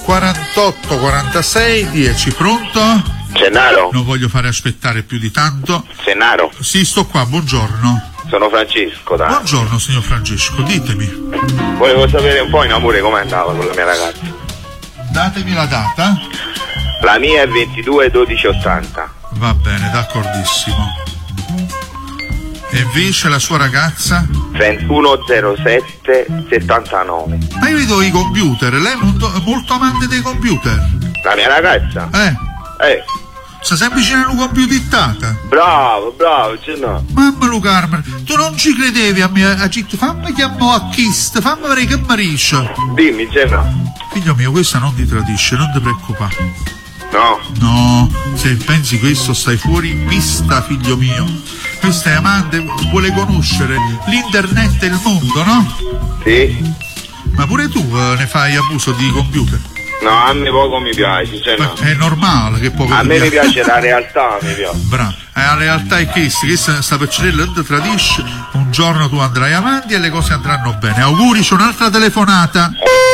48 46 10. Pronto? Gennaro? Non voglio fare aspettare più di tanto. Gennaro? Sì, sto qua, buongiorno. Sono Francesco, dai. Buongiorno signor Francesco, ditemi. Volevo sapere un po' in amore come andava con la mia ragazza. Datemi la data. La mia è 22/12/80. Va bene, d'accordissimo. E invece la sua ragazza? 31/07/79. Ma io vedo i computer, lei è molto amante dei computer. La mia ragazza? Sta sempre vicino alla computettata. Bravo, Gennaro. Mamma Lucarmen, tu non ci credevi a me, fammi chiamare a Kist, fammi vedere che marisce. Dimmi, Gennaro. Figlio mio, questa non ti tradisce, non ti preoccupare. No? No, se pensi questo stai fuori pista, figlio mio. Questa è amante, vuole conoscere l'internet e il mondo, no? Sì. Ma pure tu ne fai abuso di computer? No, a me poco mi piace, Gennaro. È normale che poco a me mi piace la realtà, mi piace. Bravo, la realtà è che sta peccinella non ti tradisce, un giorno tu andrai avanti e le cose andranno bene. Auguri, c'è un'altra telefonata.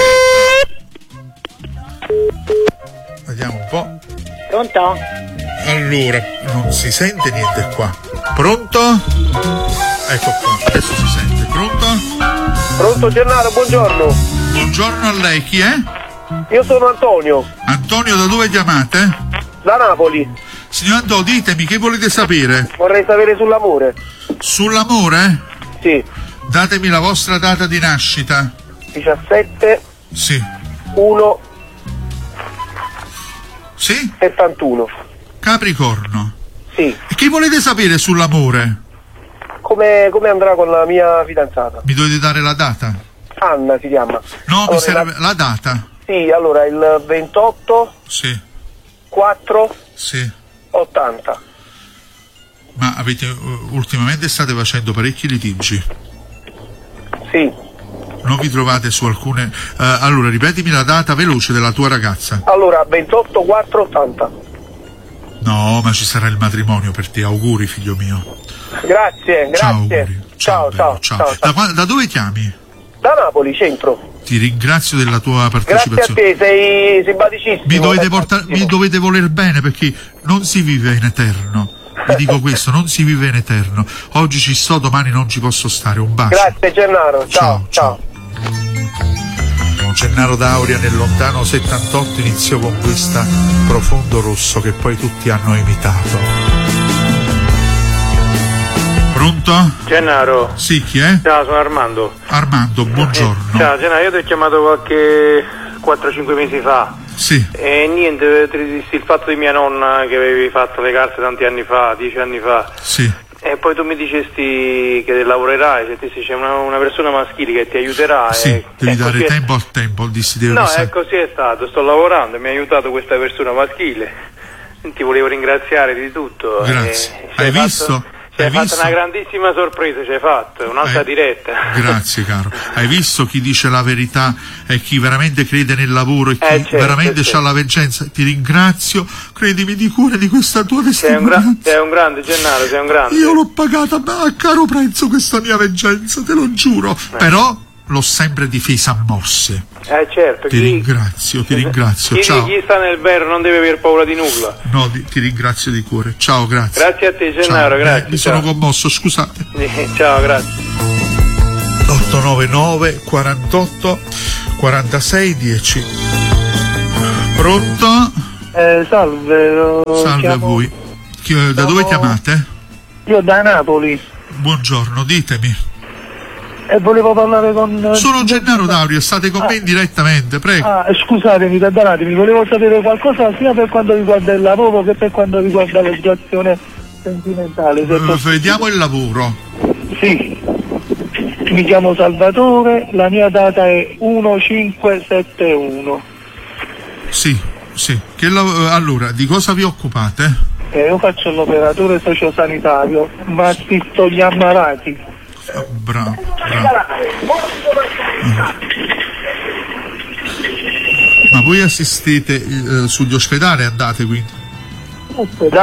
Vediamo un po'. Pronto? Allora, non si sente niente qua. Pronto? Ecco qua, adesso si sente. Pronto? Pronto Gennaro, buongiorno. Buongiorno a lei, chi è? Io sono Antonio. Antonio, da dove chiamate? Da Napoli. Signor Antonio, ditemi, che volete sapere? Vorrei sapere sull'amore. Sull'amore? Sì. Datemi la vostra data di nascita. 17 Sì. 1 Sì? 71. Capricorno. Sì. E che volete sapere sull'amore? Come andrà con la mia fidanzata? Mi dovete dare la data? Anna si chiama. No, allora, mi serve la data. Sì, allora il 28 Sì. 4 Sì. 80. Ma ultimamente state facendo parecchi litigi? Sì. Non vi trovate su alcune... allora, ripetimi la data veloce della tua ragazza. Allora, 28 4 80. No, ma ci sarà il matrimonio per te. Auguri, figlio mio. Grazie. Ciao, auguri. Ciao. Da dove chiami? Da Napoli, centro. Ti ringrazio della tua partecipazione. Grazie a te, sei simpaticissimo. Mi dovete voler bene, perché non si vive in eterno. Vi dico questo, non si vive in eterno. Oggi ci sto, domani non ci posso stare. Un bacio. Grazie Gennaro, ciao. Gennaro D'Auria nel lontano 78 iniziò con questa Profondo Rosso che poi tutti hanno imitato. Pronto? Gennaro. Sì, chi è? Ciao, sono Armando. Armando, buongiorno. Ciao Gennaro, io ti ho chiamato qualche 4-5 mesi fa. Sì. E niente, ti dissi il fatto di mia nonna che avevi fatto le carte tanti anni fa, 10 anni fa. Sì. E poi tu mi dicesti che lavorerai, se c'è una persona maschile che ti aiuterà. Sì, devi dare tempo al tempo, dissi. No, così è stato, sto lavorando e mi ha aiutato questa persona maschile. Ti volevo ringraziare di tutto. Grazie. Hai visto? Ci hai fatto una grandissima sorpresa, ci hai fatto, un'altra diretta. Grazie caro. Hai visto chi dice la verità e chi veramente crede nel lavoro e chi veramente c'ha la vengeza. Ti ringrazio, credimi di cuore di questa tua testimonianza. Sei un grande Gennaro, sei un grande. Io l'ho pagata a caro prezzo questa mia vengeza, te lo giuro. Però l'ho sempre difesa a morse. Certo. Ti ringrazio. Ciao. Chi sta nel vero non deve aver paura di nulla. No, ti ringrazio di cuore. Ciao, grazie. Grazie a te Gennaro, grazie. Mi sono commosso, scusate. Ciao, grazie. 899 48 46 10. Pronto? Salve. Salve a voi. Da dove chiamate? Io da Napoli. Buongiorno, ditemi. E volevo parlare con... Sono Gennaro D'Auria, state con me direttamente, prego. Scusatemi, perdonatemi, volevo sapere qualcosa sia per quanto riguarda il lavoro che per quanto riguarda la situazione sentimentale. Vediamo il lavoro. Sì. Mi chiamo Salvatore, la mia data è 1571. Sì. Allora, di cosa vi occupate? Io faccio l'operatore sociosanitario, ma assisto gli ammalati. Bravo. Ma voi assistete sugli ospedali, andate quindi?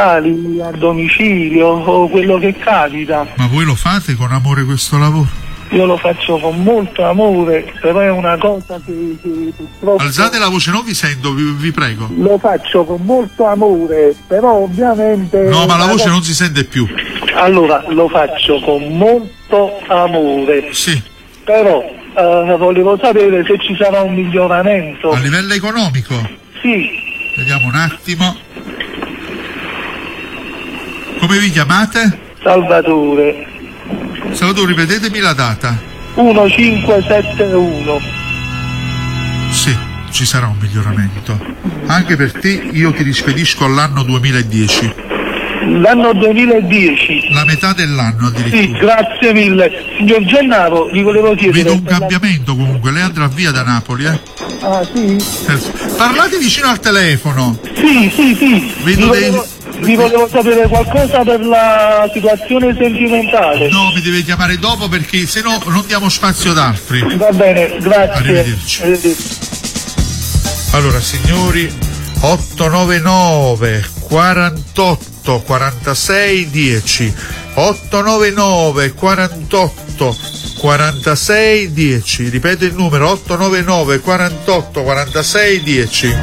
Ospedali, a domicilio o quello che capita. Ma voi lo fate con amore questo lavoro? io lo faccio con molto amore, però è una cosa che purtroppo... Alzate la voce, non vi sento, vi prego. Lo faccio con molto amore, però ovviamente... No, ma la voce non si sente più. Allora, lo faccio con molto amore. Sì. Però volevo sapere se ci sarà un miglioramento. A livello economico? Sì. Vediamo un attimo. Come vi chiamate? Salvatore. Salvatore, ripetetemi la data. 1571. Sì, ci sarà un miglioramento. Anche per te io ti rispedisco all'anno 2010. L'anno 2010. La metà dell'anno addirittura. Sì, grazie mille. Signor Gennaro, vi volevo chiedere... Vedo un cambiamento comunque, lei andrà via da Napoli, eh? Ah, sì? Parlate vicino al telefono. Sì. Vi volevo sapere qualcosa per la situazione sentimentale. No, mi deve chiamare dopo perché se no non diamo spazio ad altri. Va bene, grazie. Arrivederci. Allora, signori, 899 48 46 10 899 48 46 10, ripeto il numero 899 48 46 10.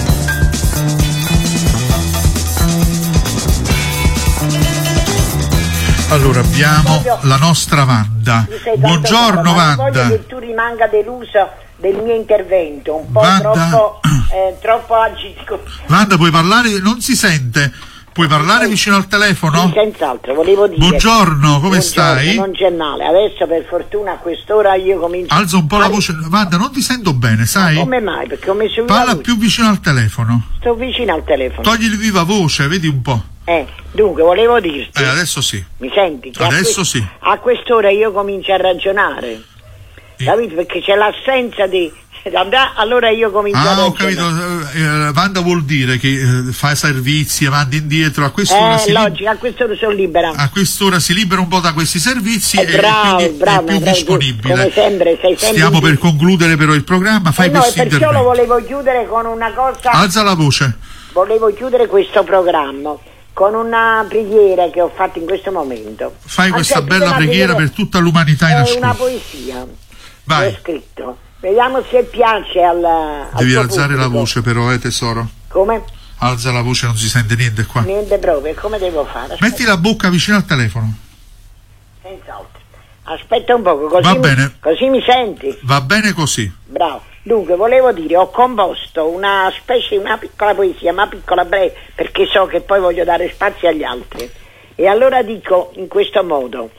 Allora abbiamo la nostra Wanda. Buongiorno Wanda. Voglio che tu rimanga deluso del mio intervento, un po' Wanda... troppo agito. Wanda, puoi parlare? Non si sente. Puoi parlare vicino al telefono? Sì, senz'altro, volevo dire. Buongiorno, come stai? Non c'è male, adesso per fortuna a quest'ora io comincio... Alza un po' la voce, Wanda, non ti sento bene, sai? Ma come mai? Perché ho messo Parla più vicino al telefono. Sto vicino al telefono. Togli il viva voce, vedi un po'. Dunque, volevo dirti... adesso sì. Mi senti? Che adesso sì. A quest'ora io comincio a ragionare. Capito? Perché c'è l'assenza di... Allora io comincio a ragionare. Ho capito. Wanda vuol dire che fa servizi avanti e indietro. A quest'ora logico, a quest'ora sono libera. A quest'ora si libera un po' da questi servizi bravo, e quindi è più disponibile. Come sempre, sei sempre... Stiamo per concludere però il programma. Fai questo intervento. Perciò lo volevo chiudere con una cosa... Alza la voce. Volevo chiudere questo programma con una preghiera che ho fatto in questo momento. Fai questa bella preghiera per tutta l'umanità in ascolto. È una poesia. Vai. Ho scritto. Vediamo se piace al Devi alzare pubblico. la voce però, tesoro. Come? Alza la voce, non si sente niente qua. Niente proprio, come devo fare? Metti la bocca vicino al telefono. Senz'altro. Aspetta un poco, così, Va bene. Così mi senti? Va bene così. Bravo. Dunque, volevo dire, ho composto una piccola poesia, ma piccola breve, perché so che poi voglio dare spazio agli altri. E allora dico in questo modo,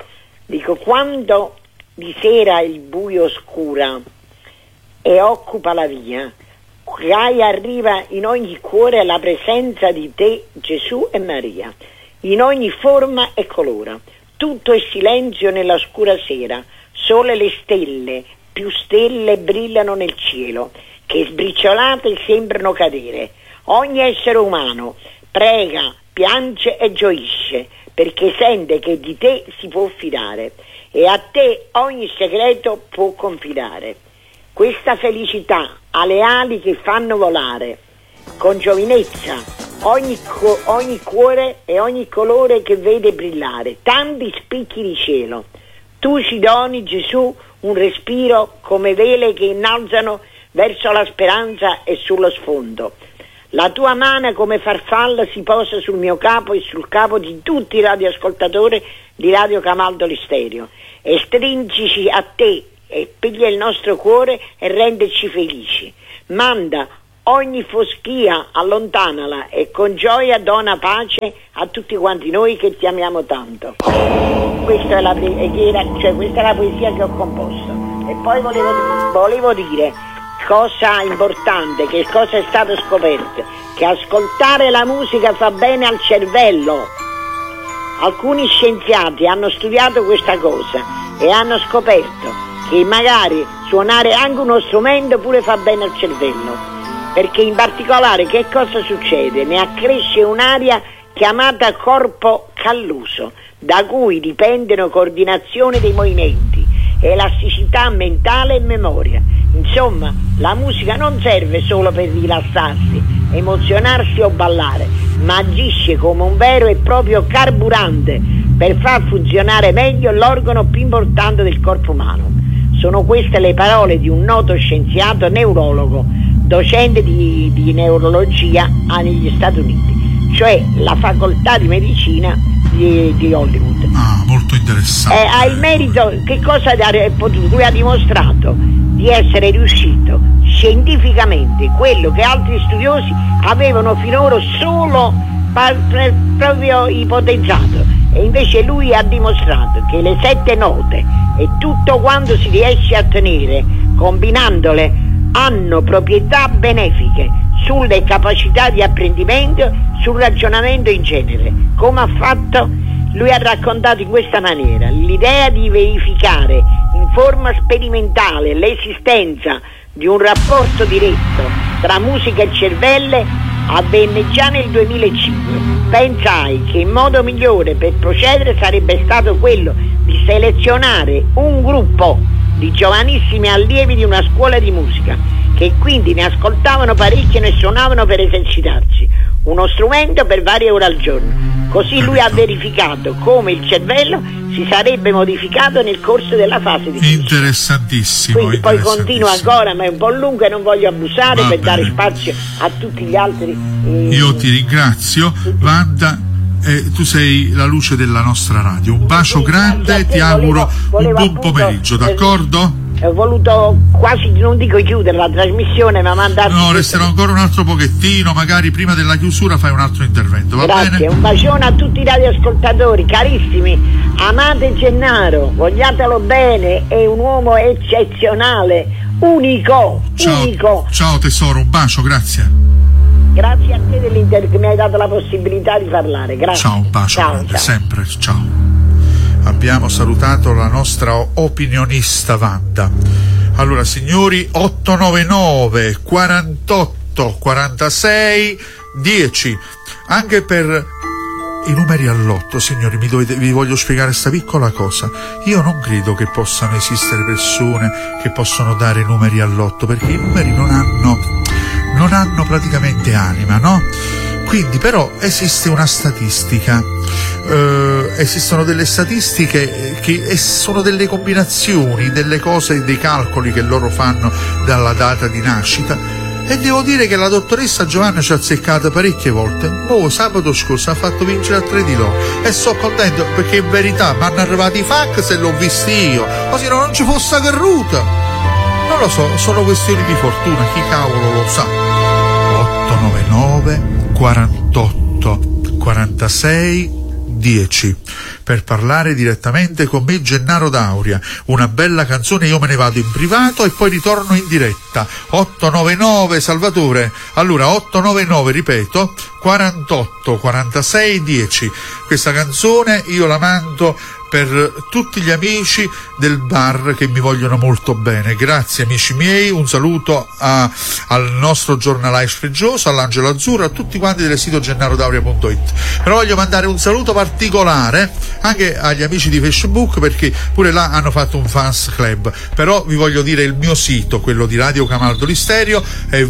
quando di sera il buio oscura e occupa la via, arriva in ogni cuore la presenza di te, Gesù e Maria, in ogni forma e colore. Tutto è silenzio nella scura sera, sole le stelle, più stelle brillano nel cielo, che sbriciolate sembrano cadere. Ogni essere umano prega, piange e gioisce, perché sente che di te si può fidare, e a te ogni segreto può confidare. Questa felicità ha le ali che fanno volare, con giovinezza, ogni cuore e ogni colore che vede brillare, tanti spicchi di cielo. Tu ci doni, Gesù, un respiro come vele che innalzano verso la speranza e sullo sfondo. La tua mano come farfalla si posa sul mio capo e sul capo di tutti i radioascoltatori di Radio Camaldoli Stereo, e stringici a te e piglia il nostro cuore e renderci felici. Manda ogni foschia, allontanala, e con gioia dona pace a tutti quanti noi che ti amiamo tanto. Questa è la preghiera, cioè questa è la poesia che ho composto. E poi volevo dire cosa importante, che cosa è stato scoperto, che ascoltare la musica fa bene al cervello. Alcuni scienziati hanno studiato questa cosa e hanno scoperto che magari suonare anche uno strumento pure fa bene al cervello, perché in particolare che cosa succede? Ne accresce un'area chiamata corpo calloso, da cui dipendono coordinazione dei movimenti, elasticità mentale e memoria. Insomma, la musica non serve solo per rilassarsi, emozionarsi o ballare, ma agisce come un vero e proprio carburante per far funzionare meglio l'organo più importante del corpo umano. Sono queste le parole di un noto scienziato neurologo, docente di neurologia negli Stati Uniti, cioè la facoltà di medicina di Hollywood. Molto interessante. Ha il merito, che cosa ha potuto? Lui ha dimostrato di essere riuscito scientificamente quello che altri studiosi avevano finora solo proprio ipotizzato, e invece lui ha dimostrato che le 7 note e tutto quanto si riesce a ottenere combinandole hanno proprietà benefiche sulle capacità di apprendimento, sul ragionamento in genere. Come ha fatto? Lui ha raccontato in questa maniera: l'idea di verificare in forma sperimentale l'esistenza di un rapporto diretto tra musica e cervelle avvenne già nel 2005. Pensai che il modo migliore per procedere sarebbe stato quello di selezionare un gruppo di giovanissimi allievi di una scuola di musica, che quindi ne ascoltavano parecchio e ne suonavano per esercitarsi uno strumento per varie ore al giorno. Così lui ha verificato come il cervello si sarebbe modificato nel corso della fase di crescita. Interessantissimo. Quindi poi continua ancora, ma è un po' lungo e non voglio abusare per dare spazio a tutti gli altri. Io ti ringrazio, Wanda. Tu sei la luce della nostra radio. Un bacio grande, ti auguro un buon pomeriggio, d'accordo? Ho voluto quasi, non dico chiudere la trasmissione, ma mandarti... No, resterò ancora un altro pochettino, magari prima della chiusura fai un altro intervento, va bene? Grazie, un bacione a tutti i radioascoltatori, carissimi, amate Gennaro, vogliatelo bene, è un uomo eccezionale, unico. Ciao tesoro, un bacio, grazie. Grazie a te che mi hai dato la possibilità di parlare, grazie. Ciao, un bacio grande, sempre, ciao. Abbiamo salutato la nostra opinionista Wanda. Allora signori, 899 48 46 10, anche per i numeri all'otto, signori, vi voglio spiegare questa piccola cosa. Io non credo che possano esistere persone che possono dare numeri all'otto, perché i numeri non hanno praticamente anima, no? Quindi però esiste una statistica, esistono delle statistiche che sono delle combinazioni, delle cose, dei calcoli che loro fanno dalla data di nascita, e devo dire che la dottoressa Giovanna ci ha azzeccato parecchie volte. Sabato scorso ha fatto vincere a 3 di loro e sono contento, perché in verità mi hanno arrivati i fax e l'ho visti io, così non ci fosse carruta. Non lo so, sono questioni di fortuna, chi cavolo lo sa. 899 48 46 10 per parlare direttamente con me, Gennaro D'Auria. Una bella canzone, io me ne vado in privato e poi ritorno in diretta. 899 Salvatore. Allora 899, ripeto, 48 46 10. Questa canzone io la mando per tutti gli amici del bar che mi vogliono molto bene. Grazie amici miei, un saluto al nostro giornalaio sfreggioso, all'Angelo Azzurro, a tutti quanti del sito gennarodauria.it. Però voglio mandare un saluto particolare anche agli amici di Facebook, perché pure là hanno fatto un fans club. Però vi voglio dire il mio sito, quello di Radio Camaldoli Stereo, è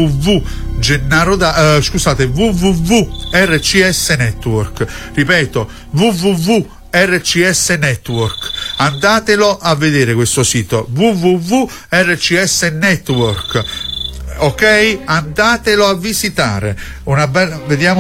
www.RCS Network. Ripeto, www.RCS Network. Andatelo a vedere questo sito, www.RCS Network. Ok? Andatelo a visitare. Vediamo